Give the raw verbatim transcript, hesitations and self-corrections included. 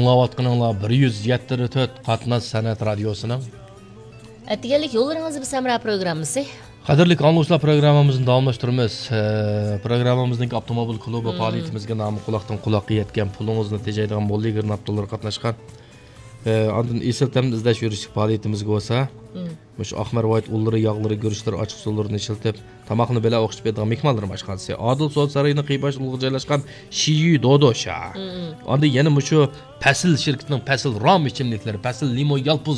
Аңлаватқаныңлар bir yuz yetmiş dört Qatnaz San'at Radiosu'nun Әтігерлік yollarınızı bir Samra programısı. Qadrli angluşlar programmamızın davamlaştırımız. Programmamızın avtomobil klubu hmm. faaliyetimizge namı kulaqdan qulaqqa yetken pulunuzunu tejaydigan bolli girin aptallar qatnaşqan. Andın esiltem izlaş yürüyüş faaliyetimizge olsa, muş Ahmer White ullары, yağları, görüşleri, açıq sularını işiltip, tamaqını belə oqışып edigan mehmanlarım açqansı. Adil Soğut Sarayı'nın qıybaş ulğı joylashqan Shiyu Dodo Sha. Andı yeni muşu Pasil şirketinin Pasil Ram içimlikleri, Pasil Limo Yalpuz